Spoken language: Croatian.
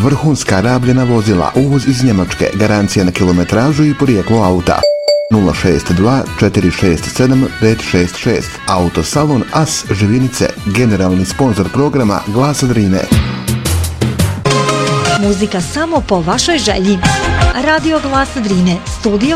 vrhunska rabljena vozila, uvoz iz Njemačke, garancija na kilometražu i porijeklo auta. 062 467 566. Autosalon As Živinice, generalni sponzor programa Glasa Drine. Muzika samo po vašoj želji. Radio Glas Drine, studio